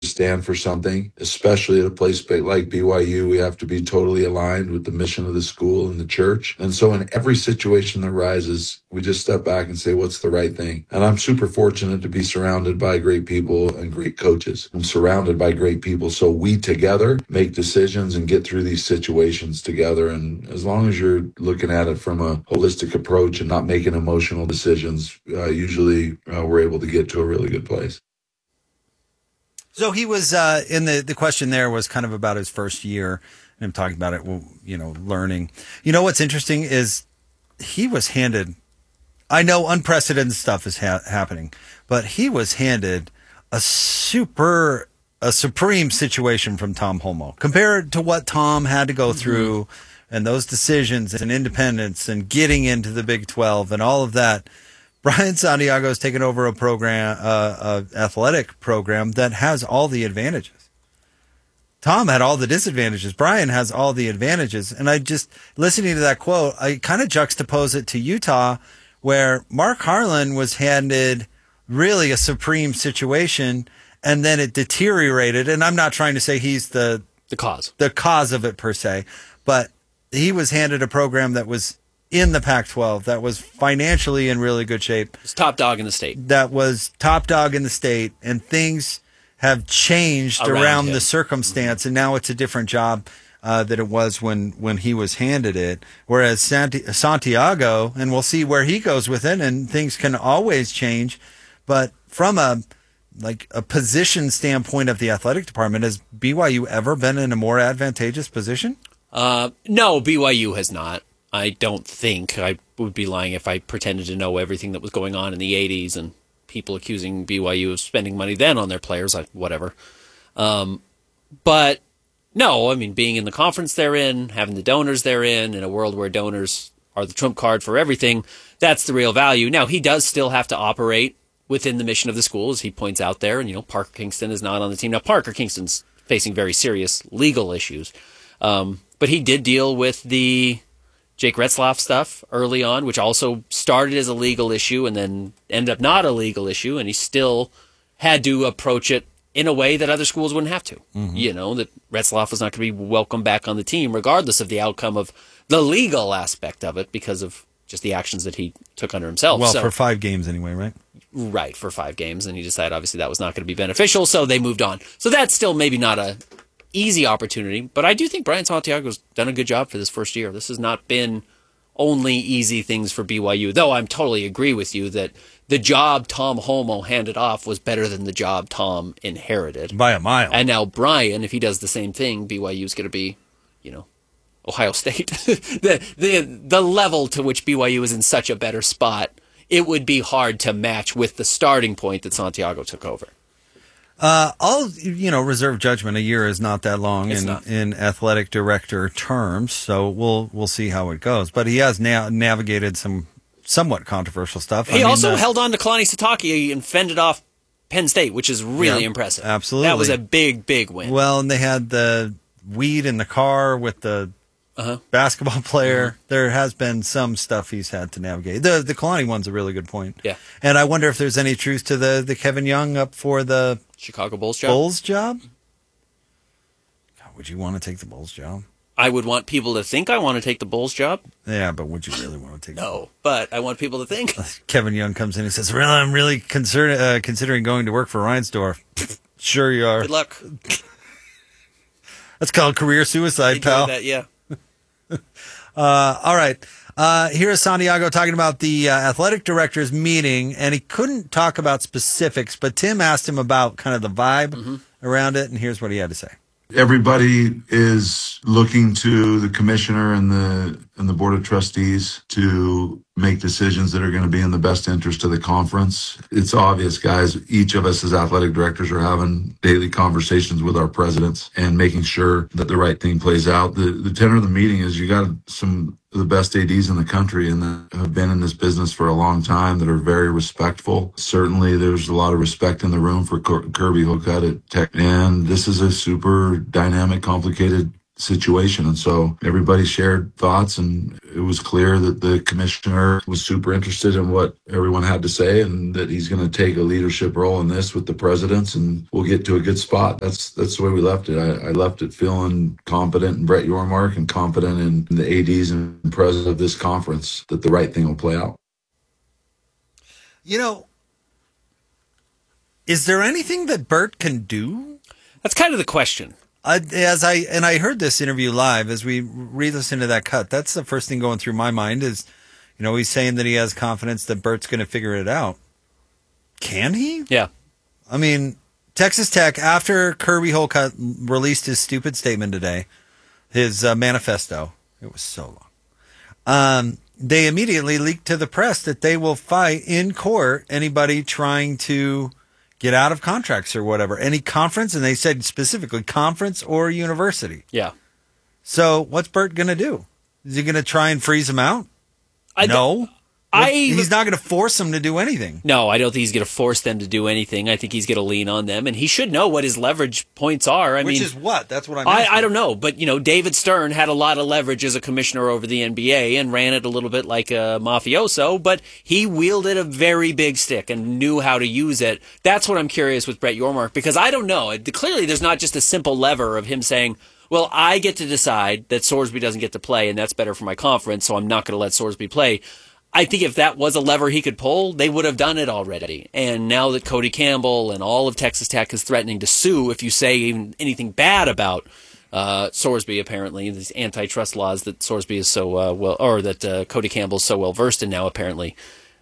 stand for something, especially at a place like BYU. We have to be totally aligned with the mission of the school and the church. And so in every situation that arises, we just step back and say, what's the right thing? And I'm super fortunate to be surrounded by great people and great coaches. I'm surrounded by great people. So we together make decisions and get through these situations together. And as long as you're looking at it from a holistic approach and not making emotional decisions, usually we're able to get to a really good place. So he was in the question there was kind of about his first year, and him talking about it, learning. You know what's interesting is he was handed. I know unprecedented stuff is happening, but he was handed a supreme situation from Tom Holmoe compared to what Tom had to go through, and those decisions and independence and getting into the Big 12 and all of that. Brian Santiago has taken over a program, athletic program that has all the advantages. Tom had all the disadvantages. Brian has all the advantages. And I just, listening to that quote, I kind of juxtapose it to Utah, where Mark Harlan was handed really a supreme situation, and then it deteriorated. And I'm not trying to say he's the cause of it per se, but he was handed a program that was in the Pac-12 that was financially in really good shape. It was top dog in the state. That was top dog in the state, and things have changed around the circumstance, and now it's a different job that it was when he was handed it. Whereas Santiago, and we'll see where he goes with it, and things can always change, but from a position standpoint of the athletic department, has BYU ever been in a more advantageous position? No, BYU has not. I don't think. I would be lying if I pretended to know everything that was going on in the 80s and people accusing BYU of spending money then on their players, whatever. But no, I mean, being in the conference they're in, having the donors they're in a world where donors are the trump card for everything, that's the real value. Now, he does still have to operate within the mission of the school, as he points out there, and, Parker Kingston is not on the team. Now, Parker Kingston's facing very serious legal issues, but he did deal with the Jake Retzlaff stuff early on, which also started as a legal issue and then ended up not a legal issue, and he still had to approach it in a way that other schools wouldn't have to. Mm-hmm. That Retzlaff was not going to be welcome back on the team, regardless of the outcome of the legal aspect of it, because of just the actions that he took under himself. Well, for 5 games anyway, right? Right, for 5 games, and he decided obviously that was not going to be beneficial, so they moved on. So that's still maybe not a easy opportunity, but I do think Brian Santiago's done a good job for this first year. This has not been only easy things for BYU, though I totally agree with you that the job Tom Holmoe handed off was better than the job Tom inherited. By a mile. And now Brian, if he does the same thing, BYU's going to be, Ohio State. the level to which BYU is in such a better spot, it would be hard to match with the starting point that Santiago took over. I'll reserve judgment. A year is not that long in athletic director terms, so we'll see how it goes. But he has now navigated some somewhat controversial stuff. He also held on to Kalani Sitake and fended off Penn State, which is really impressive. Absolutely, that was a big win. Well, and they had the weed in the car with the basketball player. There has been some stuff he's had to navigate. The Kalani one's a really good point. Yeah, and I wonder if there's any truth to the Kevin Young up for the Chicago Bulls job. God, would you want to take the Bulls job? I would want people to think I want to take the Bulls job. Yeah, but would you really want to take it? No, but I want people to think. Kevin Young comes in and says, "Really, I'm really considering going to work for Reinsdorf." Sure you are. Good luck. That's called career suicide, pal. That, yeah. All right. Here's Santiago talking about the athletic director's meeting, and he couldn't talk about specifics, but Tim asked him about kind of the vibe around it, and here's what he had to say. Everybody is looking to the commissioner and the board of trustees to make decisions that are going to be in the best interest of the conference. It's obvious, guys. Each of us as athletic directors are having daily conversations with our presidents and making sure that the right thing plays out. The tenor of the meeting is you got some of the best ADs in the country and that have been in this business for a long time that are very respectful. Certainly, there's a lot of respect in the room for Kirby Hocutt at Tech. And this is a super dynamic, complicated situation. And so everybody shared thoughts, and it was clear that the commissioner was super interested in what everyone had to say, and that he's going to take a leadership role in this with the presidents, and we'll get to a good spot. That's the way we left it. I left it feeling confident in Brett Yormark and confident in the ADs and president of this conference that the right thing will play out. You know, is there anything that Bert can do? That's kind of the question. I heard this interview live as we re-listen to that cut. That's the first thing going through my mind is, he's saying that he has confidence that Bert's going to figure it out. Can he? Yeah. I mean, Texas Tech, after Kirby Holcutt released his stupid statement today, his manifesto, it was so long. They immediately leaked to the press that they will fight in court anybody trying to get out of contracts or whatever. Any conference, and they said specifically conference or university. Yeah. So what's Bert going to do? Is he going to try and freeze them out? No. He's not going to force them to do anything. No, I don't think he's going to force them to do anything. I think he's going to lean on them, and he should know what his leverage points are. Which is what? That's what I'm asking. I don't know, but David Stern had a lot of leverage as a commissioner over the NBA and ran it a little bit like a mafioso, but he wielded a very big stick and knew how to use it. That's what I'm curious with Brett Yormark, because I don't know. Clearly, there's not just a simple lever of him saying, well, I get to decide that Sorsby doesn't get to play, and that's better for my conference, so I'm not going to let Sorsby play. I think if that was a lever he could pull, they would have done it already. And now that Cody Campbell and all of Texas Tech is threatening to sue if you say even anything bad about Sorsby, apparently, these antitrust laws that Sorsby is so that Cody Campbell is so well versed in now, apparently.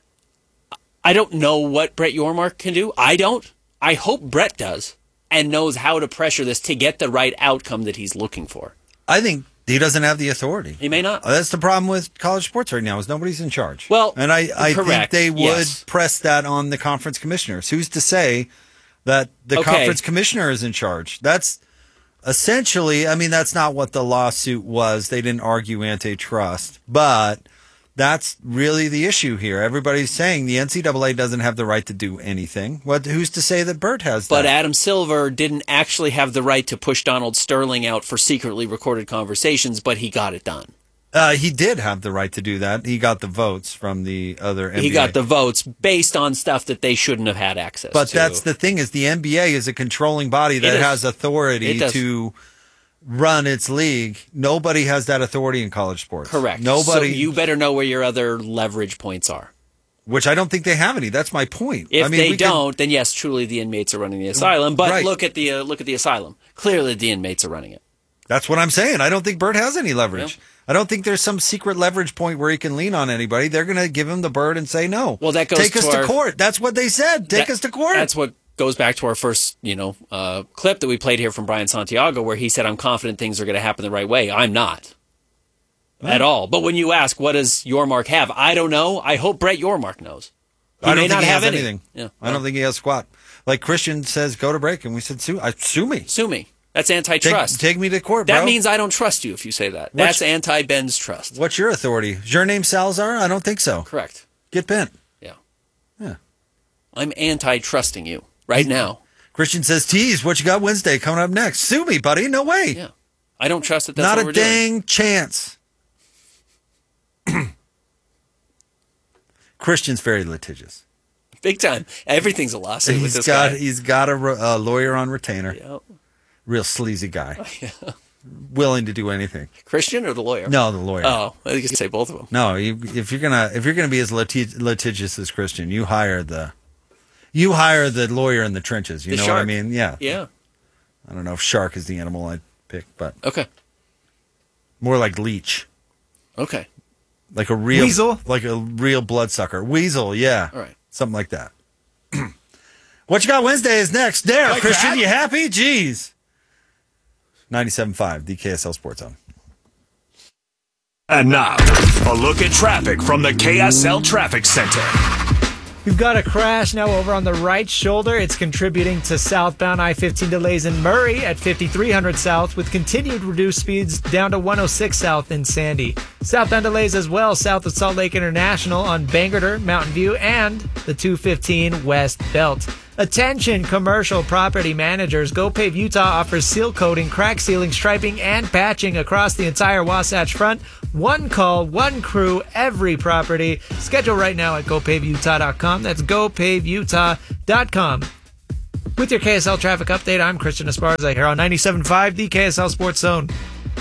I don't know what Brett Yormark can do. I don't. I hope Brett does and knows how to pressure this to get the right outcome that he's looking for. I think he doesn't have the authority. He may not. That's the problem with college sports right now is nobody's in charge. Well, and I think they would yes. press that on the conference commissioners. Who's to say that the conference commissioner is in charge? That's essentially, that's not what the lawsuit was. They didn't argue antitrust, but that's really the issue here. Everybody's saying the NCAA doesn't have the right to do anything. Who's to say that Bert has that? But Adam Silver didn't actually have the right to push Donald Sterling out for secretly recorded conversations, but he got it done. He did have the right to do that. He got the votes from the other NBA. He got the votes based on stuff that they shouldn't have had access to. But that's the thing is the NBA is a controlling body that has authority to run its league. Nobody has that authority in college sports. Correct. Nobody. So you better know where your other leverage points are. Which I don't think they have any. That's my point. If they don't, then yes, truly the inmates are running the asylum. But look at the asylum. Clearly the inmates are running it. That's what I'm saying. I don't think Bert has any leverage. Yeah. I don't think there's some secret leverage point where he can lean on anybody. They're going to give him the bird and say no. Well, that goes take us to court. That's what they said. Take us to court. That's what goes back to our first, clip that we played here from Brian Santiago, where he said, "I'm confident things are going to happen the right way." I'm not at all. But when you ask, what does Yormark have? I don't know. I hope Brett Yormark knows. I don't think he has anything. Yeah. I don't think he has squat. Like Christian says, go to break, and we said, sue me. Sue me. That's antitrust. Take me to court, bro. That means I don't trust you if you say that. That's anti-Ben's trust. What's your authority? Is your name Salazar? I don't think so. Correct. Get bent. Yeah. I'm anti-trusting you right now. Christian says, tease, what you got Wednesday coming up next? Sue me, buddy. No way. Yeah. I don't trust that that's Not what a we're doing. dang chance. Christian's very litigious. Big time. Everything's a lawsuit with this guy. He's got a lawyer on retainer. Yep. Real sleazy guy. Willing to do anything. Christian or the lawyer? No, the lawyer. Oh, I could say both of them. No, if you're gonna be as litigious as Christian, you hire the lawyer in the trenches. You know shark. what I mean? Yeah. Yeah. I don't know if shark is the animal I'd pick, but Okay. more like leech. Okay. Like a real Weasel? like a real bloodsucker. Weasel, yeah. All right. Something like that. What you got Wednesday is next. There, Like Christian, that? you happy? Jeez. 97.5, the KSL Sports Zone. And now, a look at traffic from the KSL Traffic Center. We've got a crash now over on the right shoulder. It's contributing to southbound I-15 delays in Murray at 5300 South with continued reduced speeds down to 106 South in Sandy. Southbound delays as well south of Salt Lake International on Bangor, Mountain View, and the 215 West Belt. Attention commercial property managers. GoPave Utah offers seal coating, crack sealing, striping, and patching across the entire Wasatch Front. One call, one crew, every property. Schedule right now at GoPaveUtah.com. That's GoPaveUtah.com. With your KSL traffic update, I'm Christian Esparza here on 97.5, the KSL Sports Zone.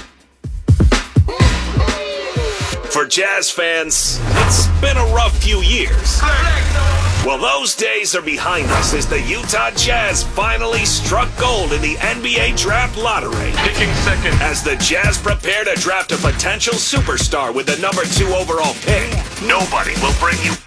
For Jazz fans, it's been a rough few years. Well, those days are behind us as the Utah Jazz finally struck gold in the NBA Draft Lottery. Picking second. As the Jazz prepare to draft a potential superstar with the number 2 overall pick, nobody will bring you